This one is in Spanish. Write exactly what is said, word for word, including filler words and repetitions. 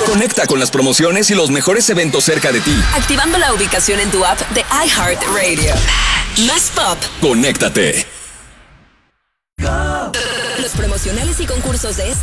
Conecta con las promociones y los mejores eventos cerca de ti. Activando la ubicación en tu app de iHeartRadio. Más pop. Conéctate. Los promocionales y concursos de